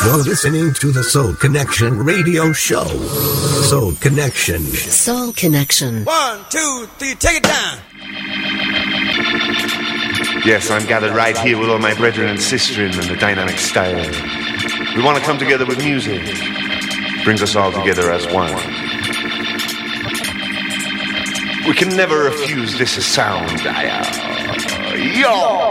You're listening to the Soul Connection radio show. Soul Connection. Soul Connection. 1, 2, 3, take it down. Yes, I'm gathered right here with all my brethren and sistren in the dynamic style. We want to come together with music. Brings us all together as one. We can never refuse this sound. Yo!